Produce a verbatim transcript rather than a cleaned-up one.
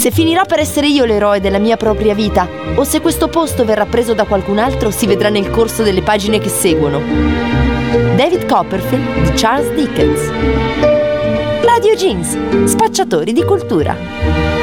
se finirò per essere io l'eroe della mia propria vita o se questo posto verrà preso da qualcun altro si vedrà nel corso delle pagine che seguono. David Copperfield di Charles Dickens. Radio Jeans, spacciatori di cultura.